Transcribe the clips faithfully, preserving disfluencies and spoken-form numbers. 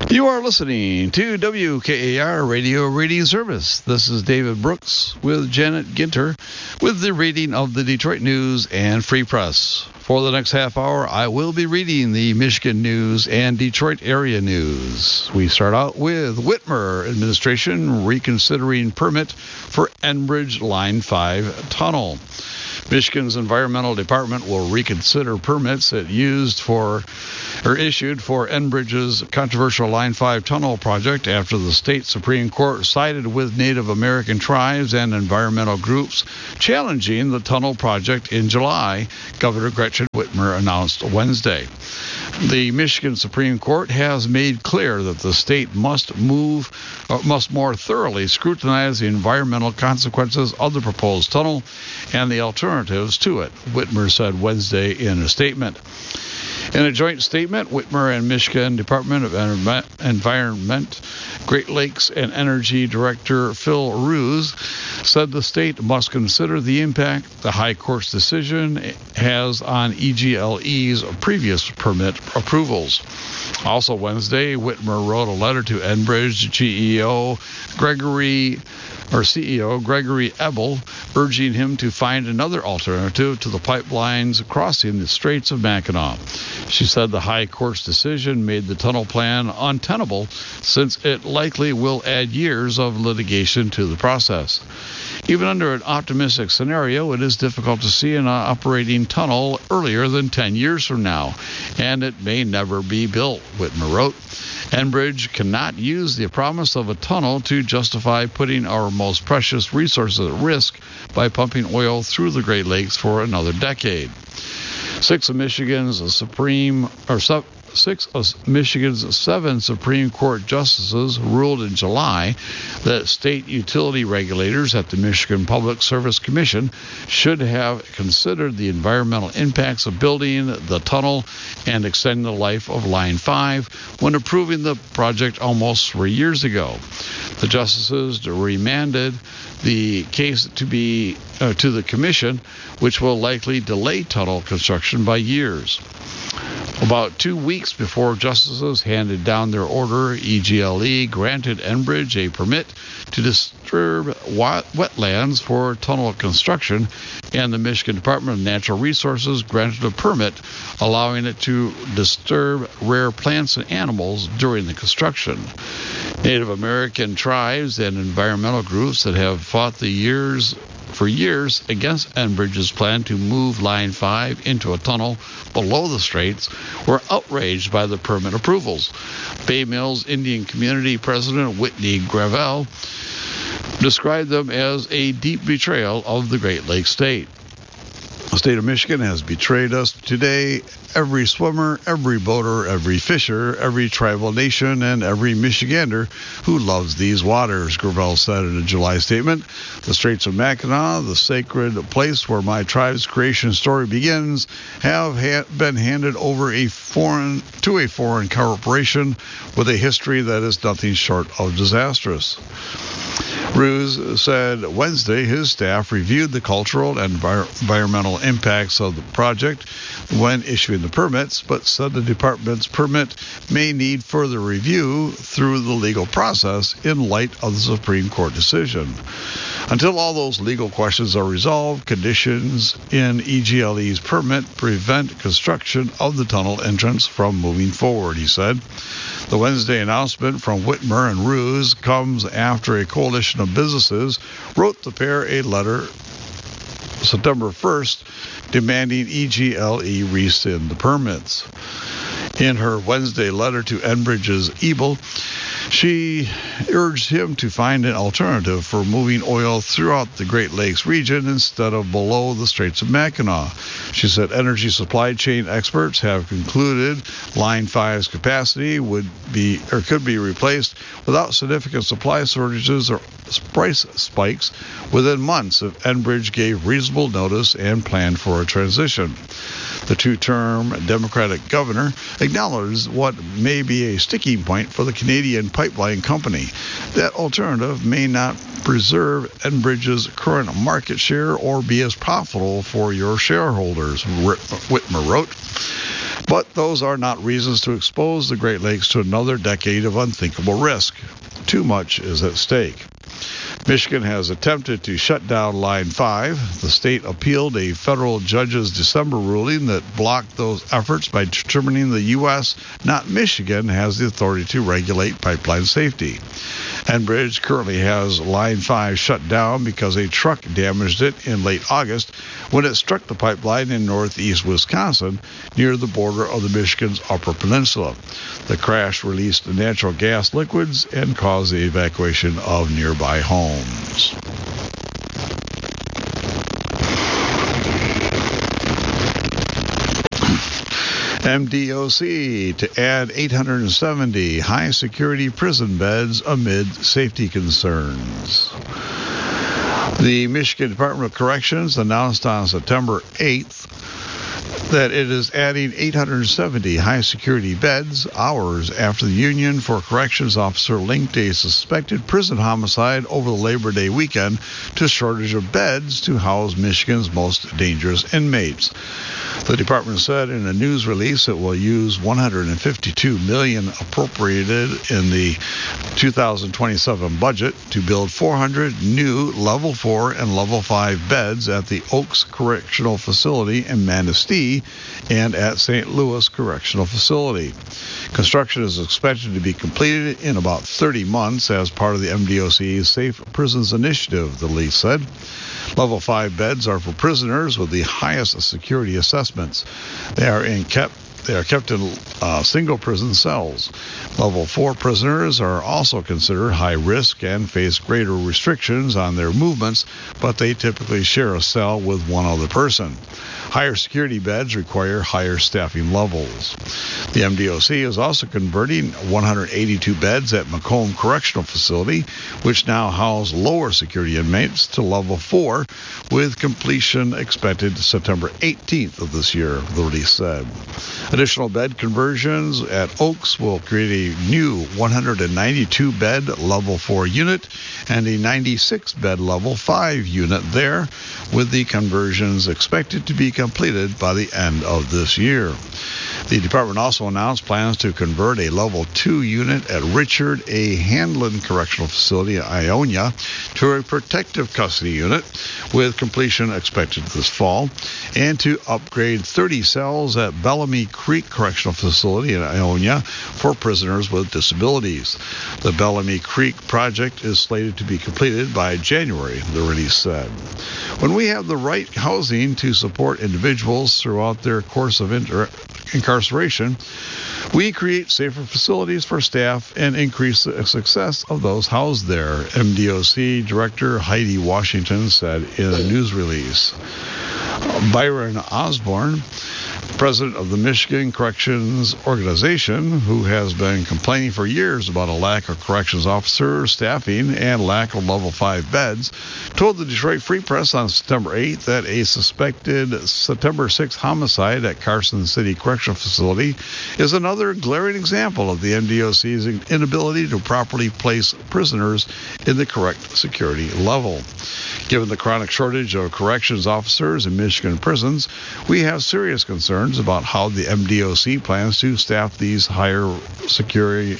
You are listening to W K A R Radio Reading Service. This is David Brooks with Janet Ginter with the reading of the Detroit News and Free Press. For the next half hour, I will be reading the Michigan News and Detroit area news. We start out with Whitmer administration reconsidering permit for Enbridge Line five tunnel. Michigan's Environmental Department will reconsider permits it used for or issued for Enbridge's controversial Line five tunnel project after the state Supreme Court sided with Native American tribes and environmental groups challenging the tunnel project in July, Governor Gretchen Whitmer announced Wednesday. The Michigan Supreme Court has made clear that the state must move, uh, must more thoroughly scrutinize the environmental consequences of the proposed tunnel and the alternatives to it, Whitmer said Wednesday in a statement. In a joint statement, Whitmer and Michigan Department of Environment, Great Lakes and Energy Director Phil Roos said the state must consider the impact the High Court's decision has on E G L E's previous permit approvals. Also Wednesday, Whitmer wrote a letter to Enbridge G E O Gregory or C E O Gregory Ebel, urging him to find another alternative to the pipelines crossing the Straits of Mackinac. She said the High Court's decision made the tunnel plan untenable since it likely will add years of litigation to the process. Even under an optimistic scenario, it is difficult to see an operating tunnel earlier than ten years from now, and it may never be built, Whitmer wrote. Enbridge cannot use the promise of a tunnel to justify putting our most precious resources at risk by pumping oil through the Great Lakes for another decade. Six of Michigan's Supreme or sub, six of Michigan's seven Supreme Court justices ruled in July that state utility regulators at the Michigan Public Service Commission should have considered the environmental impacts of building the tunnel and extending the life of Line five when approving the project almost three years ago. The justices remanded the case to be uh, to the commission, which will likely delay tunnel construction by years. About two weeks before justices handed down their order, E G L E granted Enbridge a permit to disturb wetlands for tunnel construction, and the Michigan Department of Natural Resources granted a permit allowing it to disturb rare plants and animals during the construction. Native American tribes and environmental groups that have fought the years for years against Enbridge's plan to move Line five into a tunnel below the Straits were outraged by the permit approvals. Bay Mills Indian Community President Whitney Gravel described them as a deep betrayal of the Great Lakes state. The state of Michigan has betrayed us today. Every swimmer, every boater, every fisher, every tribal nation, and every Michigander who loves these waters, Gravel said in a July statement. The Straits of Mackinac, the sacred place where my tribe's creation story begins, have ha- been handed over a foreign to a foreign corporation with a history that is nothing short of disastrous. Roos said Wednesday his staff reviewed the cultural and envir- environmental impacts of the project when issuing the permits, but said the department's permit may need further review through the legal process in light of the Supreme Court decision. Until all those legal questions are resolved, conditions in E G L E's permit prevent construction of the tunnel entrance from moving forward, he said. The Wednesday announcement from Whitmer and Roos comes after a coalition of businesses wrote the pair a letter September first demanding E G L E rescind the permits. In her Wednesday letter to Enbridge's Ebel, she urged him to find an alternative for moving oil throughout the Great Lakes region instead of below the Straits of Mackinac. She said energy supply chain experts have concluded Line five's capacity would be or could be replaced without significant supply shortages or price spikes within months if Enbridge gave reasonable notice and planned for a transition. The two-term Democratic governor acknowledged what may be a sticking point for the Canadian pipeline company. That alternative may not preserve Enbridge's current market share or be as profitable for your shareholders, Whitmer wrote. But those are not reasons to expose the Great Lakes to another decade of unthinkable risk. Too much is at stake. Michigan has attempted to shut down Line five. The state appealed a federal judge's December ruling that blocked those efforts by determining the U S, not Michigan, has the authority to regulate pipeline safety. Enbridge currently has Line five shut down because a truck damaged it in late August when it struck the pipeline in northeast Wisconsin near the border of the Michigan's Upper Peninsula. The crash released natural gas liquids and caused the evacuation of nearby homes. M D O C to add eight hundred seventy high-security prison beds amid safety concerns. The Michigan Department of Corrections announced on September eighth that it is adding eight hundred seventy high-security beds hours after the Union for Corrections officer linked a suspected prison homicide over the Labor Day weekend to a shortage of beds to house Michigan's most dangerous inmates. The department said in a news release it will use one hundred fifty-two million dollars appropriated in the two thousand twenty-seven budget to build four hundred new level four and level five beds at the Oaks Correctional Facility in Manistee and at Saint Louis Correctional Facility. Construction is expected to be completed in about thirty months as part of the M D O C's Safe Prisons Initiative, the lease said. Level five beds are for prisoners with the highest security assessments. They are in kept They are kept in uh, single prison cells. Level four prisoners are also considered high risk and face greater restrictions on their movements, but they typically share a cell with one other person. Higher security beds require higher staffing levels. The M D O C is also converting one hundred eighty-two beds at Macomb Correctional Facility, which now house lower security inmates, to level four, with completion expected September eighteenth of this year, the release said. Additional bed conversions at Oaks will create a new one hundred ninety-two bed level four unit and a ninety-six bed level five unit there, with the conversions expected to be completed by the end of this year. The department also announced plans to convert a level two unit at Richard A. Handlin Correctional Facility in Ionia to a protective custody unit, with completion expected this fall, and to upgrade thirty cells at Bellamy Creek Correctional Facility in Ionia for prisoners with disabilities. The Bellamy Creek project is slated to be completed by January, the release said. When we have the right housing to support individuals throughout their course of inter- incarceration, we create safer facilities for staff and increase the success of those housed there, M D O C Director Heidi Washington said in a news release. Byron Osborne, president of the Michigan Corrections Organization, who has been complaining for years about a lack of corrections officer staffing and lack of level five beds, told the Detroit Free Press on September eighth that a suspected September sixth homicide at Carson City Correctional Facility is another glaring example of the M D O C's inability to properly place prisoners in the correct security level. Given the chronic shortage of corrections officers in Michigan prisons, we have serious concerns about how the M D O C plans to staff these higher security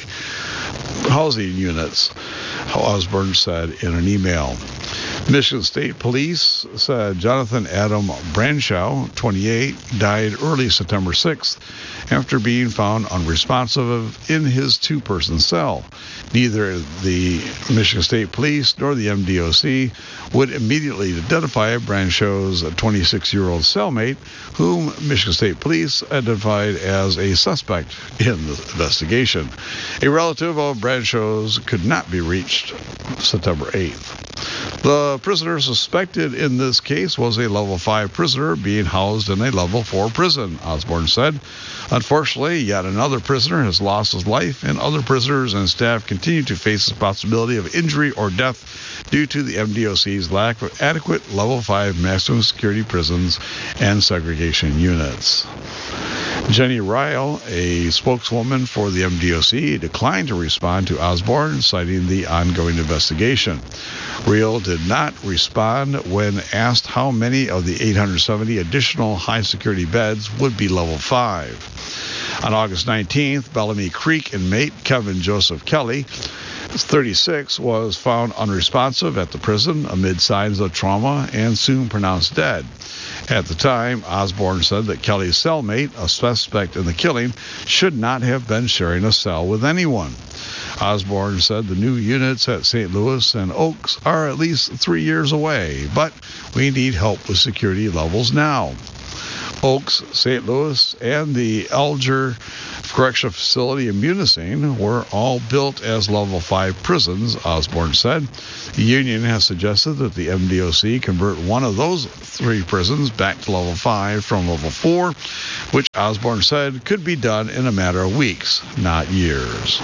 housing units, Osborne said in an email. Michigan State Police said Jonathan Adam Branshaw, twenty-eight, died early September sixth after being found unresponsive in his two-person cell. Neither the Michigan State Police nor the M D O C would immediately identify Branshaw's twenty-six-year-old cellmate, whom Michigan State Police identified as a suspect in the investigation. A relative of Branshaw's could not be reached September eighth. The prisoner suspected in this case was a level five prisoner being housed in a level four prison, Osborne said. Unfortunately, yet another prisoner has lost his life, and other prisoners and staff continue to face the possibility of injury or death due to the M D O C's lack of adequate level five maximum security prisons and segregation units. Jenny Ryle, a spokeswoman for the M D O C, declined to respond to Osborne, citing the ongoing investigation. Ryle did not respond when asked how many of the eight hundred seventy additional high-security beds would be level five. On August nineteenth, Bellamy Creek inmate Kevin Joseph Kelly, thirty-six, was found unresponsive at the prison amid signs of trauma and soon pronounced dead. At the time, Osborne said that Kelly's cellmate, a suspect in the killing, should not have been sharing a cell with anyone. Osborne said the new units at Saint Louis and Oaks are at least three years away, but we need help with security levels now. Oaks, Saint Louis, and the Alger Correctional Facility in Munising were all built as level five prisons, Osborne said. The union has suggested that the M D O C convert one of those three prisons back to level five from level four, which Osborne said could be done in a matter of weeks, not years.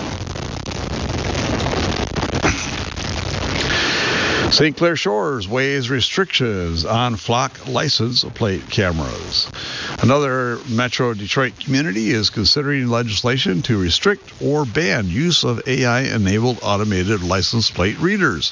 Saint Clair Shores weighs restrictions on flock license plate cameras. Another Metro Detroit community is considering legislation to restrict or ban use of A I-enabled automated license plate readers.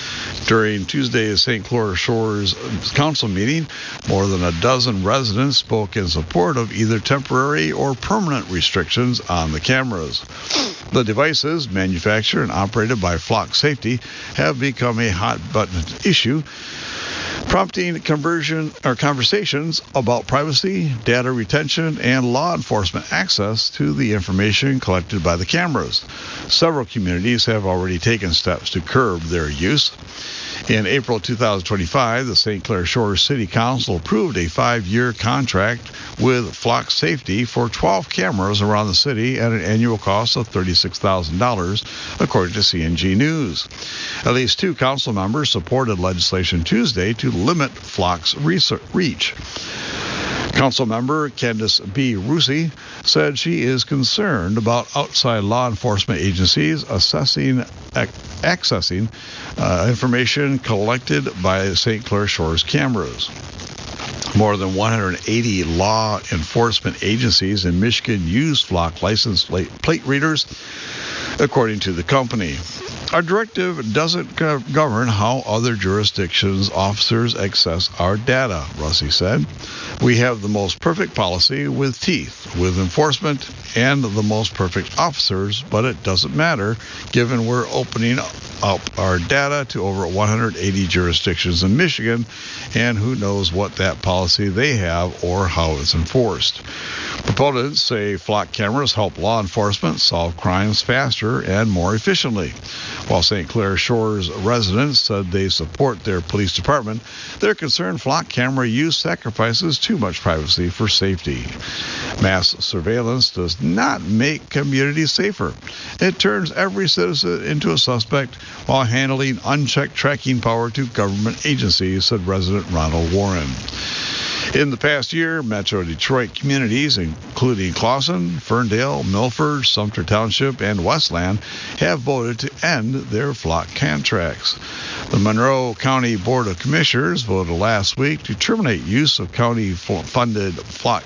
During Tuesday's Saint Clair Shores council meeting, more than a dozen residents spoke in support of either temporary or permanent restrictions on the cameras. The devices, manufactured and operated by Flock Safety, have become a hot-button issue, prompting conversion or conversations about privacy, data retention, and law enforcement access to the information collected by the cameras. Several communities have already taken steps to curb their use. In April two thousand twenty-five, the Saint Clair Shores City Council approved a five-year contract with Flock Safety for twelve cameras around the city at an annual cost of thirty-six thousand dollars, according to C N G News. At least two council members supported legislation Tuesday to limit Flock's reach. Councilmember Candace B. Rusi said she is concerned about outside law enforcement agencies assessing, ac- accessing uh, information collected by Saint Clair Shores cameras. More than one hundred eighty law enforcement agencies in Michigan use Flock license plate readers, according to the company. Our directive doesn't govern how other jurisdictions' officers access our data, Russi said. We have the most perfect policy with teeth, with enforcement, and the most perfect officers, but it doesn't matter, given we're opening up our data to over one hundred eighty jurisdictions in Michigan, and who knows what that policy they have or how it's enforced. Proponents say Flock cameras help law enforcement solve crimes faster and more efficiently. While Saint Clair Shores residents said they support their police department, they're concerned Flock camera use sacrifices too much privacy for safety. Mass surveillance does not make communities safer. It turns every citizen into a suspect while handling unchecked tracking power to government agencies, said resident Ronald Warren. In the past year, Metro Detroit communities, including Clawson, Ferndale, Milford, Sumter Township, and Westland, have voted to end their Flock contracts. The Monroe County Board of Commissioners voted last week to terminate use of county-funded Flock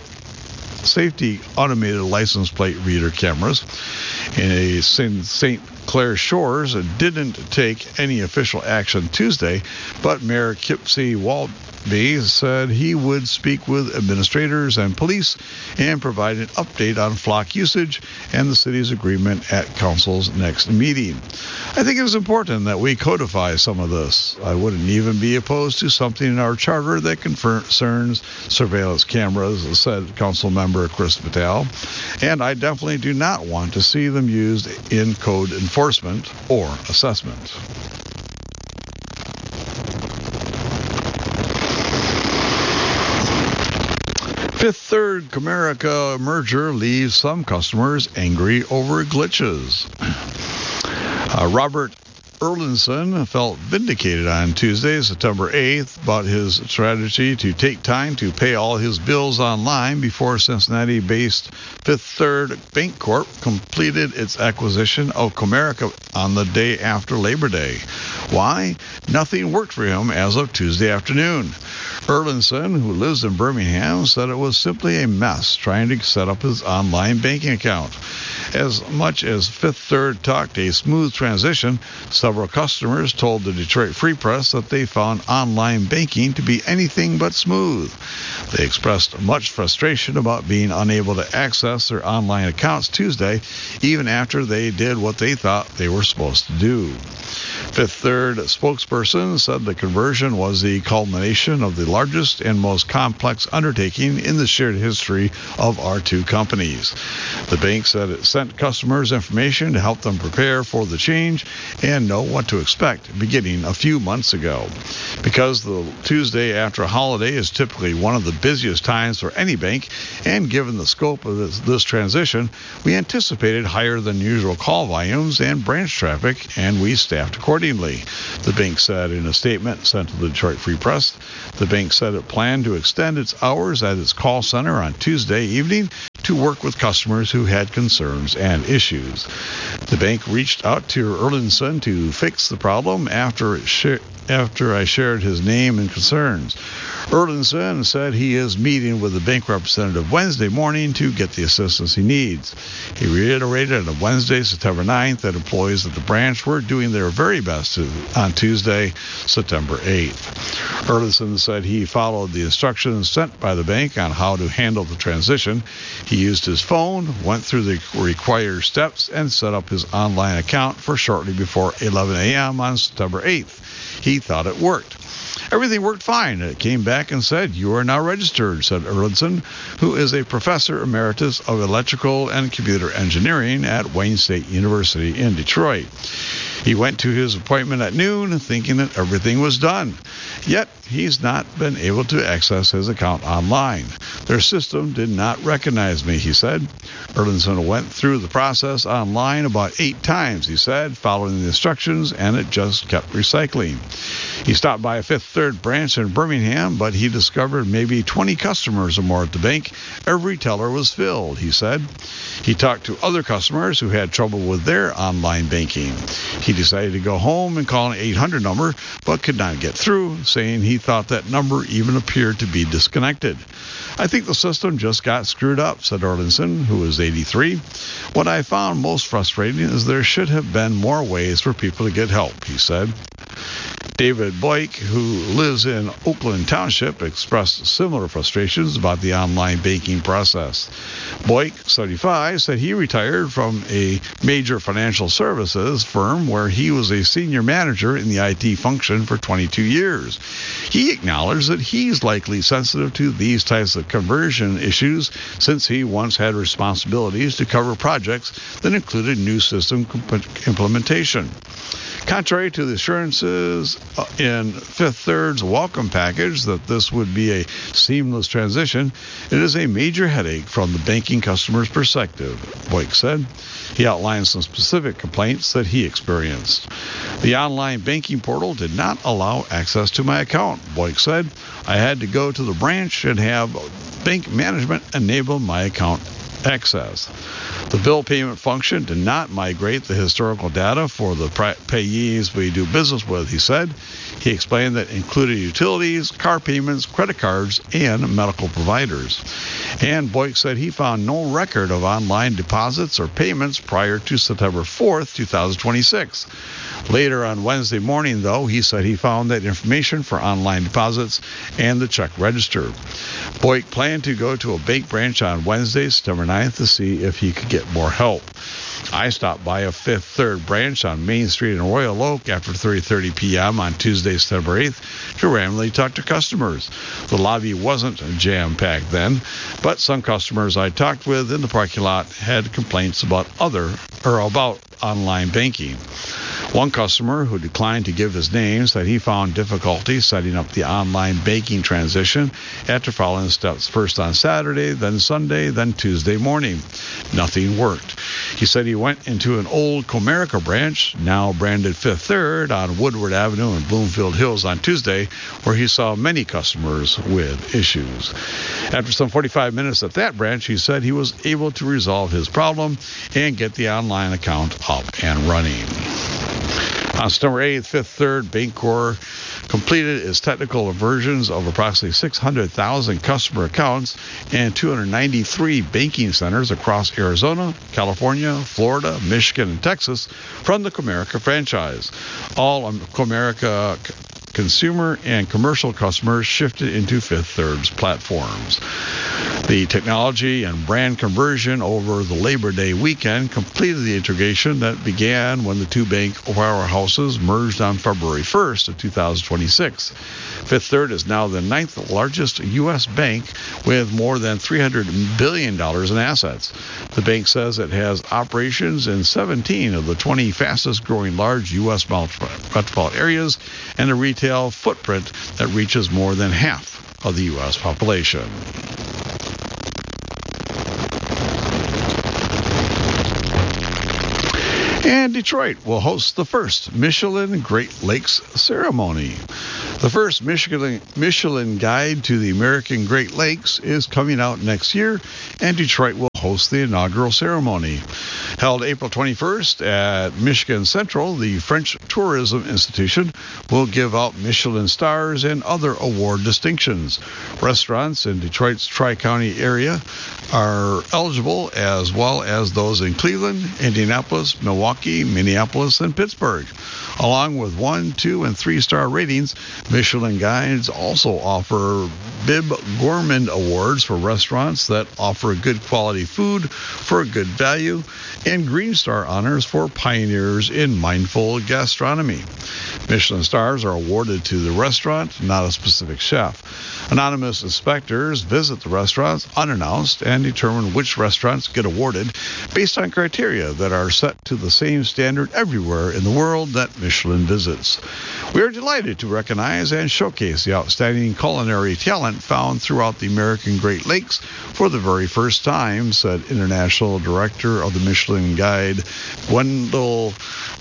Safety automated license plate reader cameras. In a Saint Clair Shores didn't take any official action Tuesday, but Mayor Kipsey Waltby said he would speak with administrators and police and provide an update on Flock usage and the city's agreement at council's next meeting. I think it is important that we codify some of this. I wouldn't even be opposed to something in our charter that concerns surveillance cameras, said Council Member Chris Vitale, and I definitely do not want to see them used in code enforcement or assessment. Fifth Third Comerica merger leaves some customers angry over glitches. Uh, Robert Erlinson felt vindicated on Tuesday, September eighth, about his strategy to take time to pay all his bills online before Cincinnati-based Fifth Third Bancorp completed its acquisition of Comerica on the day after Labor Day. Why? Nothing worked for him as of Tuesday afternoon. Erlinson, who lives in Birmingham, said it was simply a mess trying to set up his online banking account. As much as Fifth Third talked a smooth transition, several customers told the Detroit Free Press that they found online banking to be anything but smooth. They expressed much frustration about being unable to access their online accounts Tuesday, even after they did what they thought they were supposed to do. Fifth Third spokesperson said the conversion was the culmination of the largest and most complex undertaking in the shared history of our two companies. The bank said it sent customers information to help them prepare for the change and know what to expect beginning a few months ago. Because the Tuesday after a holiday is typically one of the busiest times for any bank, and given the scope of this, this transition, we anticipated higher than usual call volumes and branch traffic, and we staffed accordingly, the bank said in a statement sent to the Detroit Free Press. The bank said it planned to extend its hours at its call center on Tuesday evening to work with customers who had concerns and issues. The bank reached out to Erlinson to fix the problem after it sh- after I shared his name and concerns. Erlinson said he is meeting with the bank representative Wednesday morning to get the assistance he needs. He reiterated on Wednesday, September ninth, that employees at the branch were doing their very best to, on Tuesday, September eighth. Erlinson said he followed the instructions sent by the bank on how to handle the transition. He used his phone, went through the required steps, and set up his online account for shortly before eleven a.m. on September eighth. He thought it worked. Everything worked fine. It came back and said, "You are now registered," said Erlinson, who is a professor emeritus of electrical and computer engineering at Wayne State University in Detroit. He went to his appointment at noon thinking that everything was done. Yet, he's not been able to access his account online. Their system did not recognize me, he said. Erlinson went through the process online about eight times, he said, following the instructions, and it just kept recycling. He stopped by a Fifth Third branch in Birmingham, but he discovered maybe twenty customers or more at the bank. Every teller was filled, he said. He talked to other customers who had trouble with their online banking. He decided to go home and call an eight hundred number, but could not get through, saying he thought that number even appeared to be disconnected. I think the system just got screwed up, said Erlinson, who is eighty-three. What I found most frustrating is there should have been more ways for people to get help, he said. David Boyk, who lives in Oakland Township, expressed similar frustrations about the online banking process. Boyk, seventy-five, said he retired from a major financial services firm where he was a senior manager in the I T function for twenty-two years. He acknowledged that he's likely sensitive to these types of conversion issues since he once had responsibilities to cover projects that included new system comp- implementation. Contrary to the assurances in Fifth Third's welcome package that this would be a seamless transition, it is a major headache from the banking customer's perspective, Boyk said. He outlined some specific complaints that he experienced. The online banking portal did not allow access to my account, Boyk said. I had to go to the branch and have bank management enable my account access. The bill payment function did not migrate the historical data for the payees we do business with, he said. He explained that included utilities, car payments, credit cards, and medical providers. And Boyk said he found no record of online deposits or payments prior to September fourth, twenty twenty-six. Later on Wednesday morning, though, he said he found that information for online deposits and the check register. Boyk planned to go to a bank branch on Wednesday, September ninth, to see if he could get more help. I stopped by a Fifth Third branch on Main Street in Royal Oak after three thirty p.m. on Tuesday, September eighth, to randomly talk to customers. The lobby wasn't jam-packed then, but some customers I talked with in the parking lot had complaints about other or about online banking. One customer who declined to give his name said he found difficulty setting up the online banking transition after following steps first on Saturday, then Sunday, then Tuesday morning. Nothing worked. He said he went into an old Comerica branch, now branded Fifth Third, on Woodward Avenue in Bloomfield Hills on Tuesday, where he saw many customers with issues. After some forty-five minutes at that branch, he said he was able to resolve his problem and get the online account up and running. On September eighth, Fifth Third Bancorp completed its technical versions of approximately six hundred thousand customer accounts and two hundred ninety-three banking centers across Arizona, California, Florida, Michigan, and Texas from the Comerica franchise. All Comerica consumer and commercial customers shifted into Fifth Third's platforms. The technology and brand conversion over the Labor Day weekend completed the integration that began when the two bank powerhouses merged on February first of two thousand twenty-six. Fifth Third is now the ninth largest U S bank with more than three hundred billion dollars in assets. The bank says it has operations in seventeen of the twenty fastest growing large U S metropolitan areas and a retail footprint that reaches more than half of the U S population. And Detroit will host the first Michelin Great Lakes ceremony. The first Michelin, Michelin Guide to the American Great Lakes is coming out next year, and Detroit will host the inaugural ceremony. Held April twenty-first at Michigan Central, the French Tourism Institution will give out Michelin stars and other award distinctions. Restaurants in Detroit's Tri-County area are eligible, as well as those in Cleveland, Indianapolis, Milwaukee, Minneapolis, and Pittsburgh. Along with one, two, and three-star ratings, Michelin Guides also offer Bib Gourmand Awards for restaurants that offer good quality food for a good value, and Green Star honors for pioneers in mindful gastronomy. Michelin stars are awarded to the restaurant, not a specific chef. Anonymous inspectors visit the restaurants unannounced and determine which restaurants get awarded based on criteria that are set to the same standard everywhere in the world that Michelin visits. We are delighted to recognize and showcase the outstanding culinary talent found throughout the American Great Lakes for the very first time, said International Director of the Michelin Guide, Wendell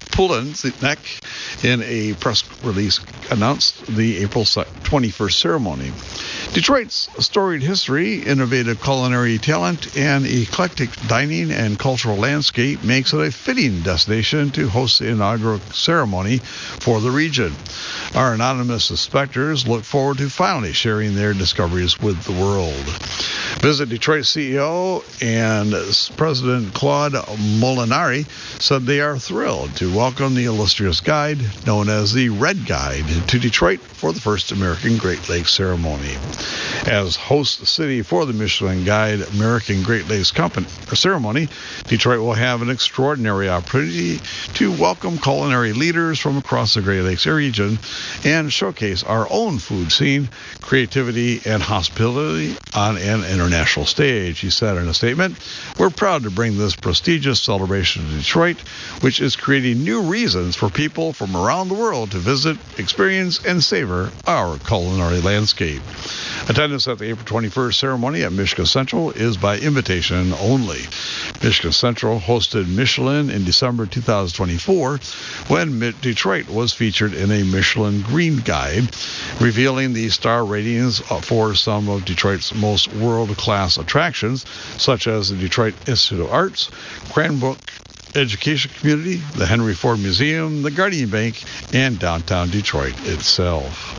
Pulenek, in a press release announced the April twenty-first ceremony. Detroit's storied history, innovative culinary talent, and eclectic dining and cultural landscape makes it a fitting destination to host the inaugural ceremony for the region. Our anonymous inspectors look forward to finally sharing their discoveries with the world. Visit Detroit C E O and President Claude Molinari said they are thrilled to welcome the illustrious guide, known as the Red Guide, to Detroit for the first American Great Lakes ceremony. As host city for the Michelin Guide American Great Lakes Company ceremony, Detroit will have an extraordinary opportunity to welcome culinary leaders from across the Great Lakes region and showcase our own food scene, creativity, and hospitality on an international stage, he said in a statement. We're proud to bring this prestigious celebration to Detroit, which is creating new reasons for people from around the world to visit, experience, and savor our culinary landscape. Attendance at the April twenty-first ceremony at Michigan Central is by invitation only. Michigan Central hosted Michelin in December two thousand twenty-four when Detroit was featured in a Michelin Green Guide, revealing the star ratings for some of Detroit's most world-class attractions, such as the Detroit Institute of Arts, Cranbrook Education Community, the Henry Ford Museum, the Guardian Bank, and downtown Detroit itself.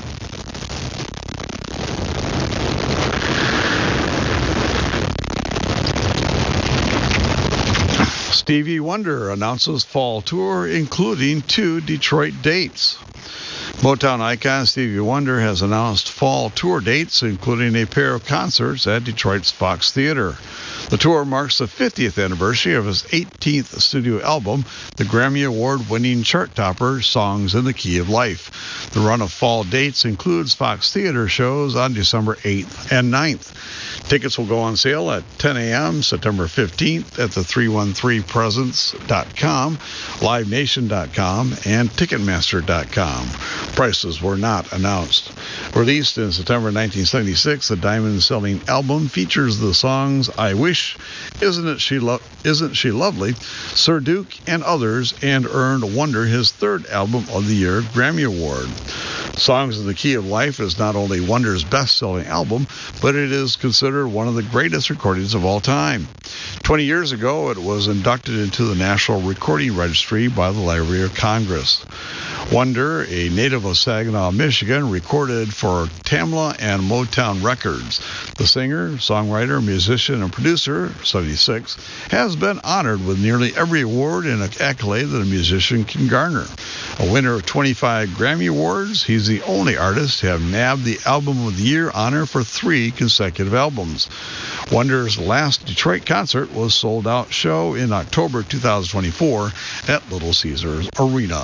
Stevie Wonder announces fall tour, including two Detroit dates. Motown icon Stevie Wonder has announced fall tour dates, including a pair of concerts at Detroit's Fox Theater. The tour marks the fiftieth anniversary of his eighteenth studio album, the Grammy Award-winning chart topper, Songs in the Key of Life. The run of fall dates includes Fox Theater shows on December eighth and ninth. Tickets will go on sale at ten a.m. September fifteenth at the three one three presents dot com, live nation dot com, and ticketmaster dot com. Prices were not announced. Released in September nineteen seventy-six, the diamond-selling album features the songs I Wish, Isn't It She Lo- Isn't She Lovely, Sir Duke, and others, and earned Wonder his third Album of the Year Grammy Award. Songs in the Key of Life is not only Wonder's best-selling album, but it is considered one of the greatest recordings of all time. Twenty years ago, it was inducted into the National Recording Registry by the Library of Congress. Wonder, a native of Saginaw, Michigan, recorded for Tamla and Motown Records. The singer, songwriter, musician, and producer, seventy-six, has been honored with nearly every award and accolade that a musician can garner. A winner of twenty-five Grammy Awards, he's the only artist to have nabbed the Album of the Year honor for three consecutive albums. Wonder's last Detroit concert was a sold-out show in October two thousand twenty-four at Little Caesars Arena.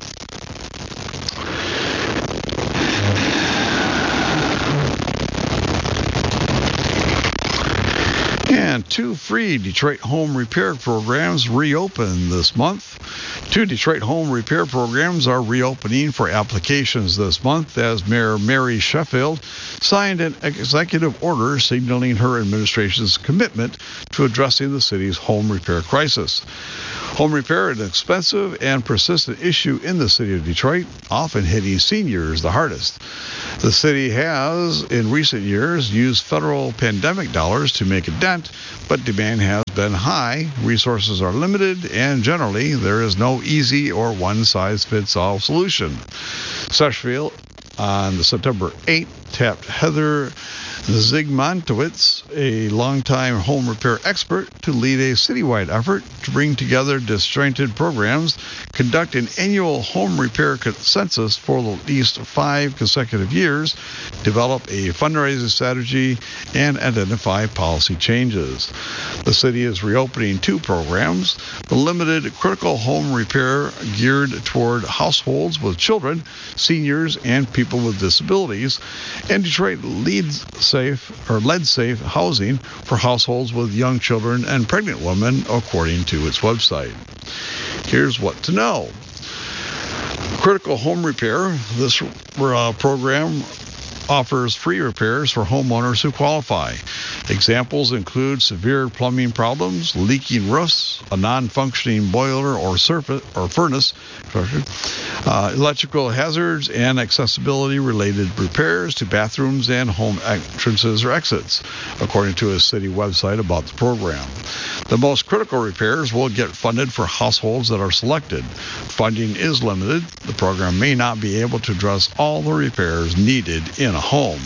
And two free Detroit home repair programs reopen this month. Two Detroit home repair programs are reopening for applications this month as Mayor Mary Sheffield signed an executive order signaling her administration's commitment to addressing the city's home repair crisis. Home repair is an expensive and persistent issue in the city of Detroit, often hitting seniors the hardest. The city has, in recent years, used federal pandemic dollars to make a dent, but demand has been high, resources are limited, and generally there is no easy or one-size-fits-all solution. Seshfield, on September eighth, tapped Heather Zygmuntowicz, a longtime home repair expert, to lead a citywide effort to bring together disjointed programs, conduct an annual home repair census for at least five consecutive years, develop a fundraising strategy, and identify policy changes. The city is reopening two programs: the limited critical home repair geared toward households with children, seniors, and people with disabilities, and Detroit leads safe or lead safe housing for households with young children and pregnant women, according to its website. Here's what to know. Critical home repair. This uh, program offers free repairs for homeowners who qualify. Examples include severe plumbing problems, leaking roofs, a non-functioning boiler or surface or furnace, uh, electrical hazards, and accessibility-related repairs to bathrooms and home entrances or exits, according to a city website about the program. The most critical repairs will get funded for households that are selected. Funding is limited. The program may not be able to address all the repairs needed in a home.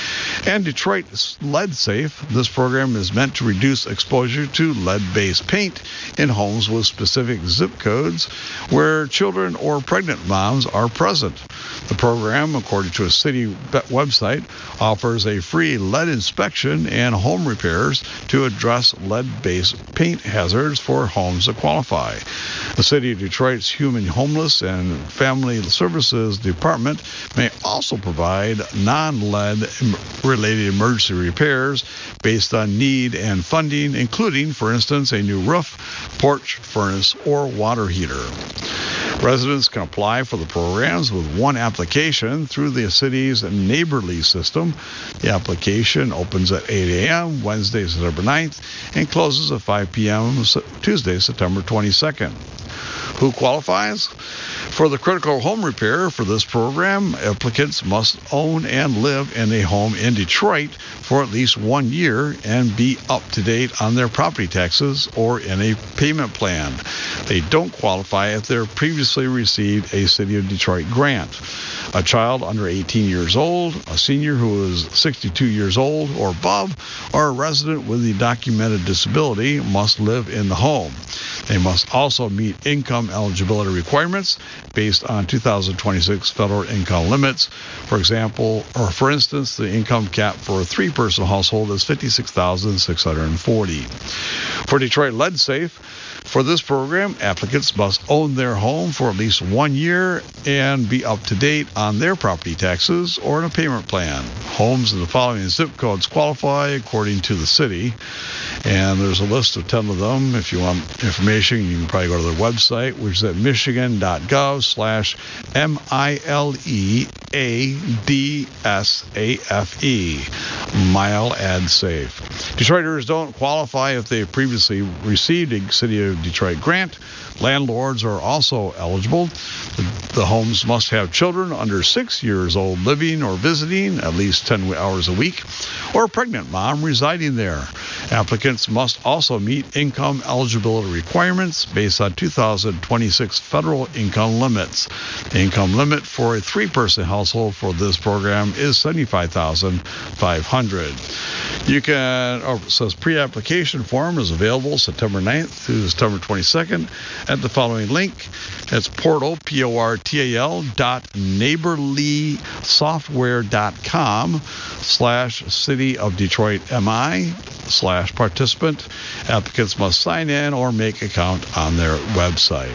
And Detroit's Lead Safe. This program is meant to reduce exposure to lead-based paint in homes with specific zip codes where children or pregnant moms are present. The program, according to a city website, offers a free lead inspection and home repairs to address lead-based paint hazards for homes that qualify. The City of Detroit's Human Homeless and Family Services Department may also provide non-lead related emergency repairs based on need and funding, including, for instance, a new roof, porch, furnace, or water heater. Residents can apply for the programs with one application through the city's Neighborly system. The application opens at eight a.m. Wednesday, September ninth, and closes at five p.m. Tuesday, September twenty-second. Who qualifies? For the critical home repair for this program, applicants must own and live in a home in Detroit for at least one year and be up to date on their property taxes or in a payment plan. They don't qualify if they've previously received a City of Detroit grant. A child under eighteen years old, a senior who is sixty-two years old or above, or a resident with a documented disability must live in the home. They must also meet income eligibility requirements based on two thousand twenty-six federal income limits. For example, or for instance, the income cap for a three-person household is fifty-six thousand six hundred forty dollars. For Detroit Lead Safe, for this program, applicants must own their home for at least one year and be up to date on their property taxes or in a payment plan. Homes in the following zip codes qualify according to the city, and there's a list of ten of them. If you want information, you can probably go to their website, which is at michigan.gov slash M-I-L-E-A-D-S-A-F-E, Mile Ad Safe. Detroiters don't qualify if they previously received a City of Detroit grant. Landlords are also eligible. The, the homes must have children under six years old living or visiting at least ten hours a week, or a pregnant mom residing there. Applicants must also meet income eligibility requirements based on two thousand twenty-six federal income limits. The income limit for a three-person household for this program is seventy-five thousand five hundred dollars. You can, oh, it says pre-application form is available September ninth through September twenty-second at the following link. That's portal, P O R T A L dot neighborlysoftware dot com slash City of Detroit M I slash participant. Applicants must sign in or make account on their website.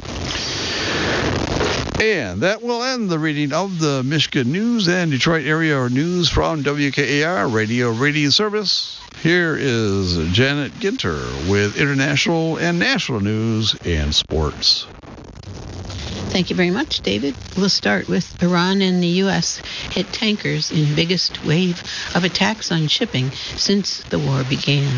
And that will end the reading of the Michigan News and Detroit area news from W K A R Radio Reading Service. Here is Janet Ginter with international and national news and sports. Thank you very much, David. We'll start with Iran and the U S hit tankers in biggest wave of attacks on shipping since the war began.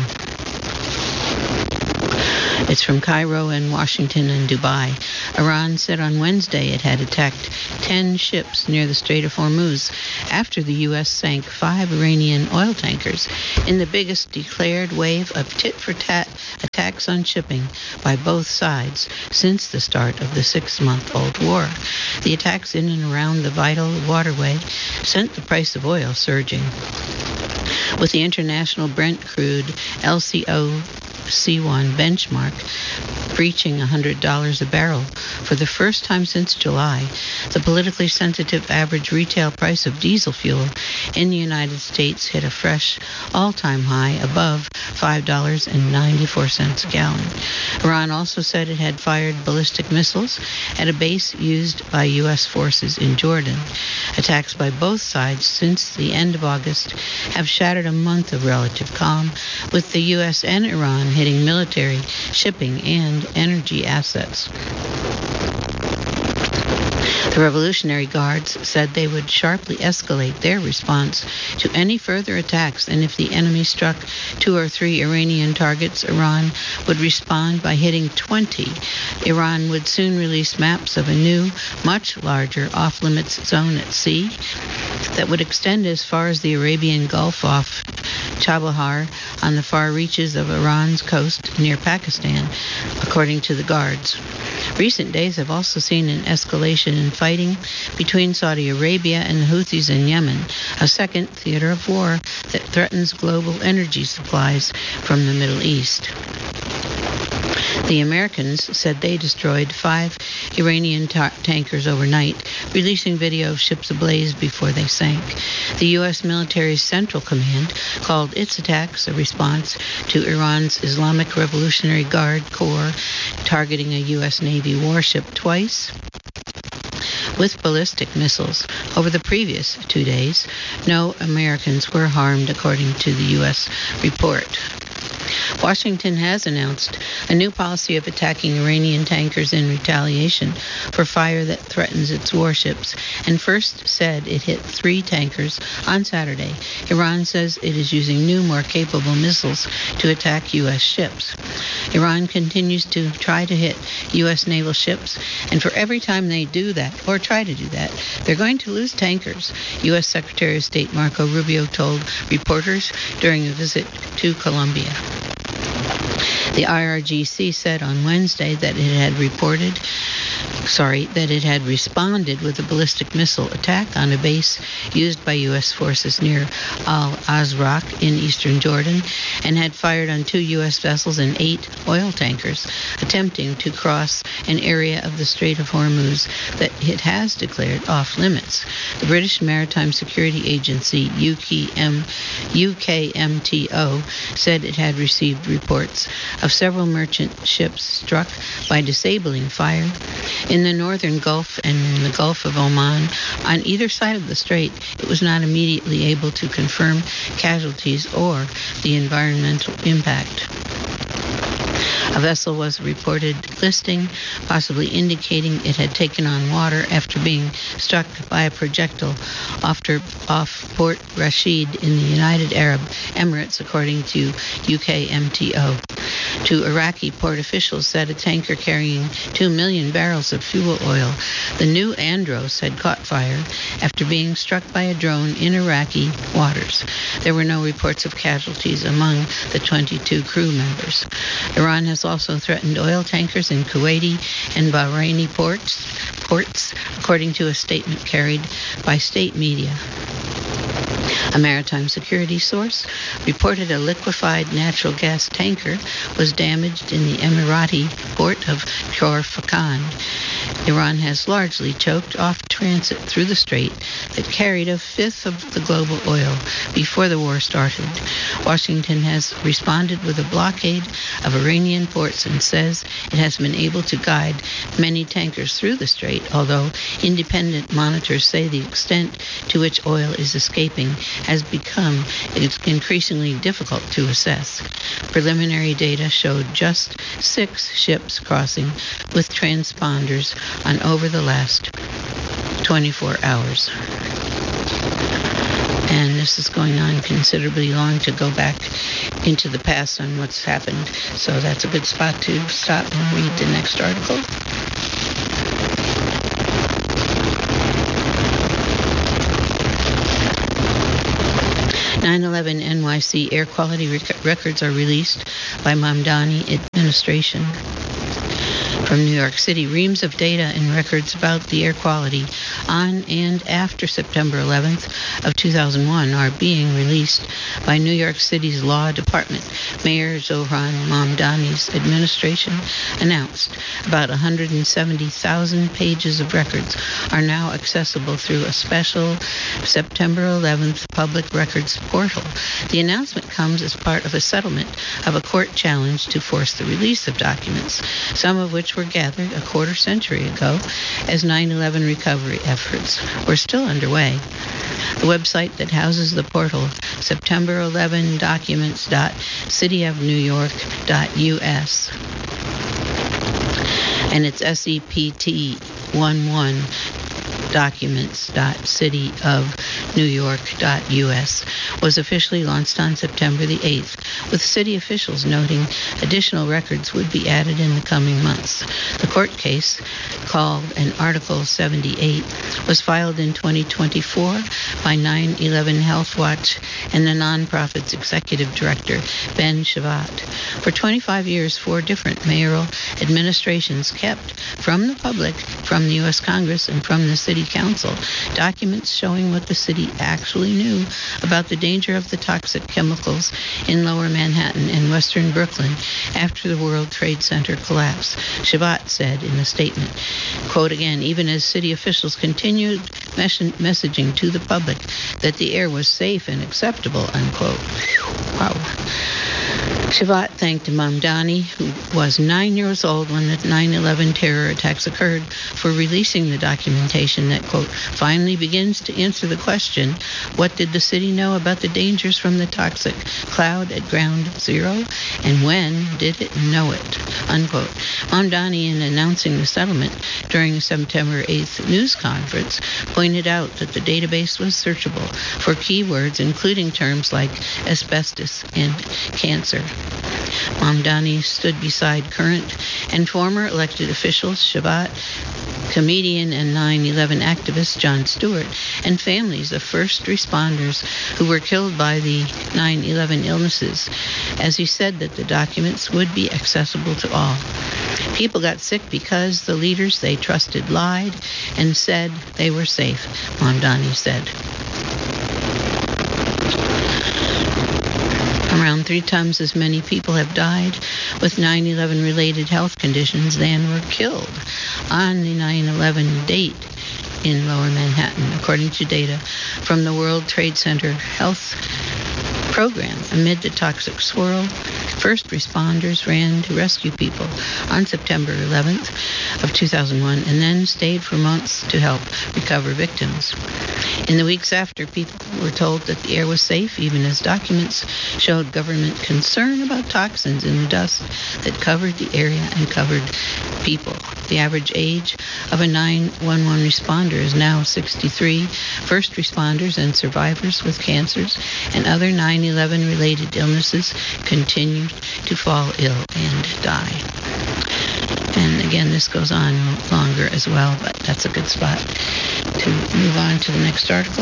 It's from Cairo and Washington and Dubai. Iran said on Wednesday it had attacked ten ships near the Strait of Hormuz after the U S sank five Iranian oil tankers in the biggest declared wave of tit-for-tat attacks on shipping by both sides since the start of the six-month-old war. The attacks in and around the vital waterway sent the price of oil surging, with the international Brent crude L C O C one benchmark breaching one hundred dollars a barrel for the first time since July. The politically sensitive average retail price of diesel fuel in the United States hit a fresh all-time high above five dollars and ninety-four cents a gallon. Iran also said it had fired ballistic missiles at a base used by U S forces in Jordan. Attacks by both sides since the end of August have shattered a month of relative calm, with the U S and Iran hitting military, shipping, and energy assets. The Revolutionary Guards said they would sharply escalate their response to any further attacks, and if the enemy struck two or three Iranian targets, Iran would respond by hitting twenty. Iran would soon release maps of a new, much larger off-limits zone at sea that would extend as far as the Arabian Gulf off Chabahar on the far reaches of Iran's coast near Pakistan, according to the Guards. Recent days have also seen an escalation in fighting between Saudi Arabia and the Houthis in Yemen, a second theater of war that threatens global energy supplies from the Middle East. The Americans said they destroyed five Iranian ta- tankers overnight, releasing video of ships ablaze before they sank. The U S military's Central Command called its attacks a response to Iran's Islamic Revolutionary Guard Corps targeting a U S Navy warship twice with ballistic missiles. Over the previous two days, no Americans were harmed, according to the U S report. Washington has announced a new policy of attacking Iranian tankers in retaliation for fire that threatens its warships, and first said it hit three tankers on Saturday. Iran says it is using new, more capable missiles to attack U S ships. Iran continues to try to hit U S naval ships, and for every time they do that, or try to do that, they're going to lose tankers, U S Secretary of State Marco Rubio told reporters during a visit to Colombia. The I R G C said on Wednesday that it had reported, sorry, that it had responded with a ballistic missile attack on a base used by U S forces near Al-Azraq in eastern Jordan, and had fired on two U S vessels and eight oil tankers attempting to cross an area of the Strait of Hormuz that it has declared off limits. The British Maritime Security Agency, U K M, U K M T O, said it had received reports of several merchant ships struck by disabling fire in the northern Gulf and in the Gulf of Oman. On either side of the strait, it was not immediately able to confirm casualties or the environmental impact. A vessel was reported listing, possibly indicating it had taken on water after being struck by a projectile off, off Port Rashid in the United Arab Emirates, according to U K M T O. Two Iraqi port officials said a tanker carrying two million barrels of fuel oil, the New Andros, had caught fire after being struck by a drone in Iraqi waters. There were no reports of casualties among the twenty-two crew members. Iran has also threatened oil tankers in Kuwaiti and Bahraini ports, ports, according to a statement carried by state media. A maritime security source reported a liquefied natural gas tanker was damaged in the Emirati port of Khor Fakkan. Iran has largely choked off transit through the strait that carried a fifth of the global oil before the war started. Washington has responded with a blockade of Iranian ports and says it has been able to guide many tankers through the strait, although independent monitors say the extent to which oil is escaping has become increasingly difficult to assess. Preliminary data showed just six ships crossing with transponders on over the last twenty-four hours. And this is going on considerably long to go back into the past on what's happened. So that's a good spot to stop and read the next article. nine eleven N Y C air quality rec- records are released by Mamdani administration. From New York City, reams of data and records about the air quality on and after September eleventh of two thousand one are being released by New York City's Law Department. Mayor Zohran Mamdani's administration announced about one hundred seventy thousand pages of records are now accessible through a special September eleventh public records portal. The announcement comes as part of a settlement of a court challenge to force the release of documents, some of which were gathered a quarter century ago as nine eleven recovery efforts were still underway. The website that houses the portal, September eleventh documents dot city of new york dot u s, and it's S E P T eleven documents dot city of new york dot u s, was officially launched on September the eighth, with city officials noting additional records would be added in the coming months. The court case, called an Article seventy-eight, was filed in twenty twenty-four by nine eleven Health Watch and the nonprofit's executive director, Ben Shavat. For twenty-five years, four different mayoral administrations kept from the public, from the U S Congress, and from the City Council documents showing what the city actually knew about the danger of the toxic chemicals in Lower Manhattan and Western Brooklyn after the World Trade Center collapse. Shavat said in a statement, quote again, even as city officials continued mes- messaging to the public that the air was safe and acceptable, unquote. Wow. Shavat thanked Mamdani, who was nine years old when the nine eleven terror attacks occurred, for releasing the documentation that, quote, finally begins to answer the question, what did the city know about the dangers from the toxic cloud at ground zero, and when did it know it, unquote. Mamdani, in announcing the settlement during a September eighth news conference, pointed out that the database was searchable for keywords including terms like asbestos and cancer. Mamdani stood beside current and former elected officials, Shavat, comedian and nine eleven activist Jon Stewart, and families of first responders who were killed by the nine eleven illnesses, as he said that the documents would be accessible to all. People got sick because the leaders they trusted lied and said they were safe, Mamdani said. Around three times as many people have died with nine eleven related health conditions than were killed on the nine eleven date in Lower Manhattan, according to data from the World Trade Center Health program. Amid the toxic swirl, first responders ran to rescue people on September eleventh of two thousand one and then stayed for months to help recover victims. In the weeks after, people were told that the air was safe, even as documents showed government concern about toxins in the dust that covered the area and covered people. The average age of a nine one one responder is now sixty-three. First responders and survivors with cancers and other nine eleven related illnesses continue to fall ill and die. And again, this goes on longer as well, but that's a good spot to move on to the next article.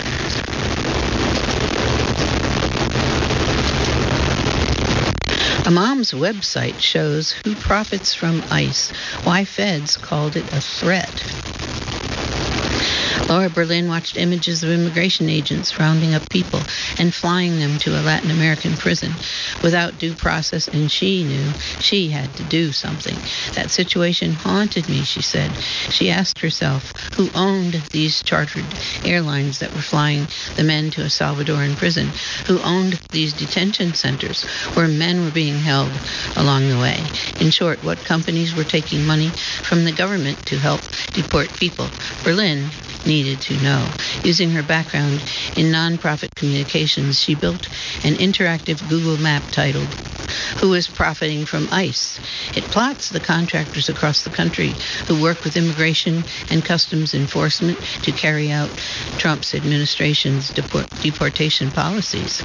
A mom's website shows who profits from ICE, why feds called it a threat. Laura Berlin watched images of immigration agents rounding up people and flying them to a Latin American prison without due process, and she knew she had to do something. That situation haunted me, she said. She asked herself who owned these chartered airlines that were flying the men to a Salvadoran prison, who owned these detention centers where men were being held along the way. In short, what companies were taking money from the government to help deport people. Berlin needed to know. Using her background in nonprofit communications, she built an interactive Google map titled Who is Profiting from ICE? It plots the contractors across the country who work with immigration and customs enforcement to carry out Trump's administration's deport- deportation policies.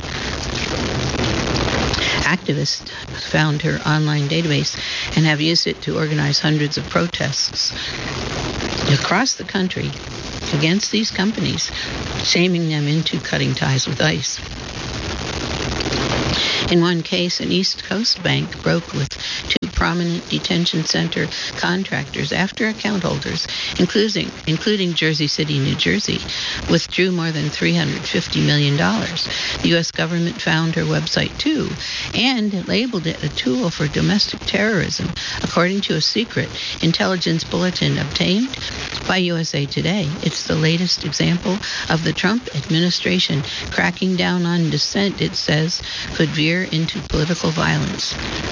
Activists found her online database and have used it to organize hundreds of protests across the country against these companies, shaming them into cutting ties with ICE. In one case, an East Coast bank broke with two prominent detention center contractors after account holders, including, including Jersey City, New Jersey, withdrew more than three hundred fifty million dollars. The U S government found her website too and labeled it a tool for domestic terrorism, according to a secret intelligence bulletin obtained by U S A Today. It's the latest example of the Trump administration cracking down on dissent, it says, could veer into political violence.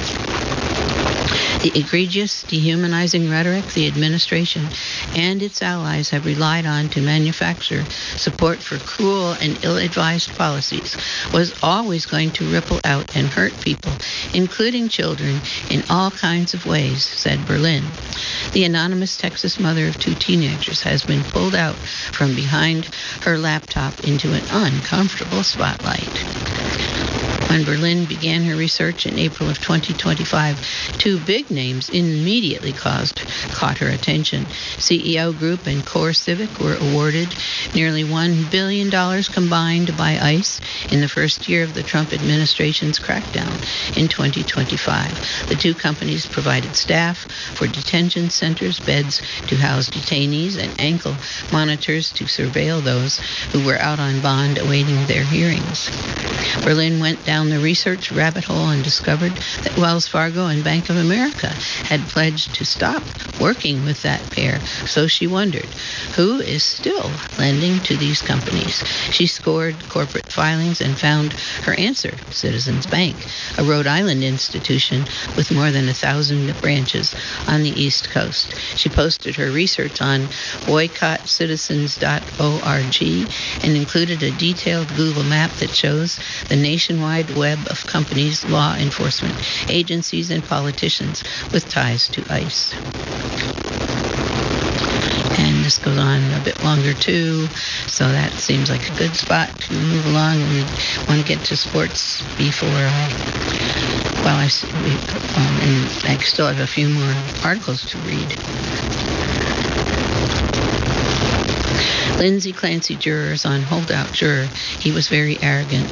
The egregious, dehumanizing rhetoric the administration and its allies have relied on to manufacture support for cruel and ill-advised policies was always going to ripple out and hurt people, including children, in all kinds of ways, said Berlin. The anonymous Texas mother of two teenagers has been pulled out from behind her laptop into an uncomfortable spotlight. When Berlin began her research in April of twenty twenty-five, two big names immediately caused, caught her attention. C E O Group and Core Civic were awarded nearly one billion dollars combined by ICE in the first year of the Trump administration's crackdown in twenty twenty-five. The two companies provided staff for detention centers, beds to house detainees, and ankle monitors to surveil those who were out on bond awaiting their hearings. Berlin went down the research rabbit hole and discovered that Wells Fargo and Bank of America had pledged to stop working with that pair. So she wondered, who is still lending to these companies? She scored corporate filings and found her answer, Citizens Bank, a Rhode Island institution with more than a thousand branches on the East Coast. She posted her research on boycott citizens dot org and included a detailed Google map that shows the nationwide web of companies, law enforcement agencies, and politicians with ties to ICE. And this goes on a bit longer too, so that seems like a good spot to move along. We want to get to sports before, uh, well, I, um, and I still have a few more articles to read. Lindsay Clancy jurors on holdout juror. He was very arrogant.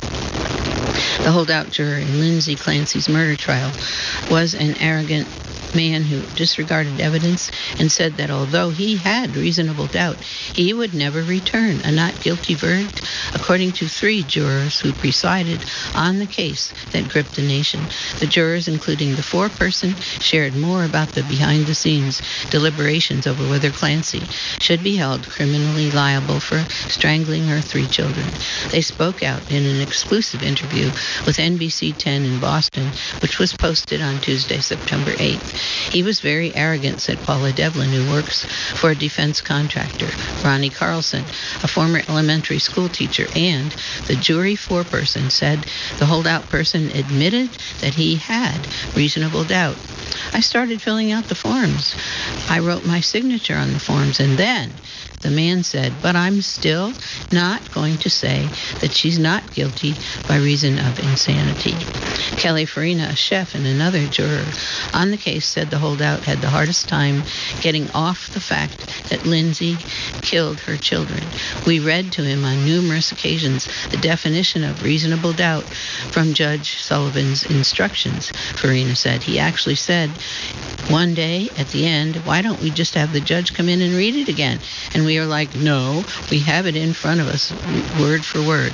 The holdout juror in Lindsay Clancy's murder trial was an arrogant man who disregarded evidence and said that although he had reasonable doubt, he would never return a not guilty verdict, according to three jurors who presided on the case that gripped the nation. The jurors, including the foreperson, shared more about the behind-the-scenes deliberations over whether Clancy should be held criminally liable for strangling her three children. They spoke out in an exclusive interview with N B C ten in Boston, which was posted on Tuesday, September eighth. He was very arrogant, said Paula Devlin, who works for a defense contractor, Ronnie Carlson, a former elementary school teacher, and the jury foreperson said the holdout person admitted that he had reasonable doubt. I started filling out the forms. I wrote my signature on the forms, and then the man said, but I'm still not going to say that she's not guilty by reason of insanity. Kelly Farina, a chef and another juror on the case, said the holdout had the hardest time getting off the fact that Lindsay killed her children. We read to him on numerous occasions the definition of reasonable doubt from Judge Sullivan's instructions, Farina said. He actually said one day at the end, why don't we just have the judge come in and read it again? And we are like, no, we have it in front of us, word for word.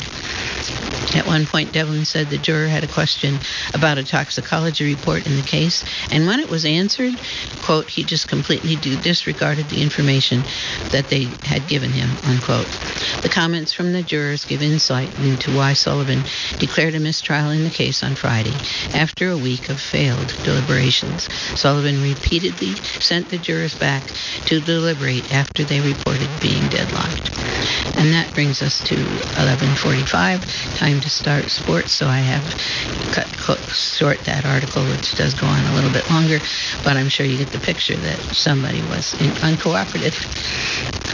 At one point, Devlin said the juror had a question about a toxicology report in the case, and when it was answered, quote, he just completely disregarded the information that they had given him, unquote. The comments from the jurors give insight into why Sullivan declared a mistrial in the case on Friday. After a week of failed deliberations, Sullivan repeatedly sent the jurors back to deliberate after they reported being deadlocked. And that brings us to eleven forty-five, time to start sports. So I have cut short that article, which does go on a little bit longer, but I'm sure you get the picture that somebody was in, uncooperative.